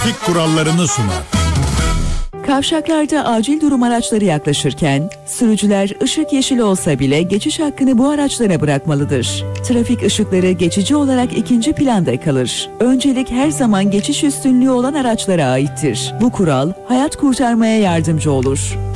trafik kurallarını sunar. Kavşaklarda acil durum araçları yaklaşırken sürücüler ışık yeşil olsa bile geçiş hakkını bu araçlara bırakmalıdır. Trafik ışıkları geçici olarak ikinci planda kalır. Öncelik her zaman geçiş üstünlüğü olan araçlara aittir. Bu kural hayat kurtarmaya yardımcı olur.